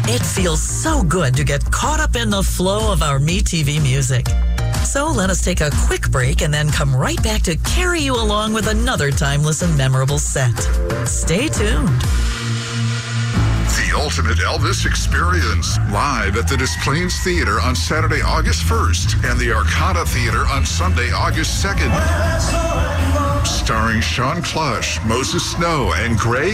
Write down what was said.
It feels so good to get caught up in the flow of our MeTV music. So let us take a quick break and then come right back to carry you along with another timeless and memorable set. Stay tuned. The ultimate Elvis experience, live at the Des Plaines Theater on Saturday, August 1st, and the Arcada Theater on Sunday, August 2nd. Starring Sean Clush, Moses Snow, and Greg